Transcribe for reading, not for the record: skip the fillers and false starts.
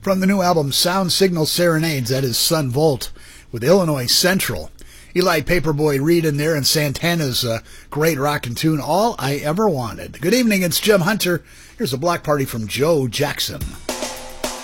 From the new album Sound Signal Serenades, that is Son Volt with Illinois Central. Eli Paperboy Reed in there, and Santana's great rockin' tune, All I Ever Wanted. Good evening, it's Jim Hunter. Here's a block party from Joe Jackson.